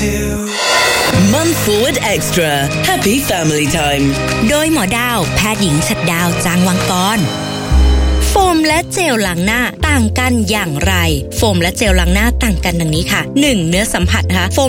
Mum Forward Extra Happy Family Time โดยหมอดาวแพทย์หญิงฉัตรดาวจางวังกรโฟมและเจลล้างหน้าต่างกันอย่างไรโฟมและเจลล้างหน้าต่างกันดังนี้ค่ะ 1. เนื้อสัมผัสนะคะ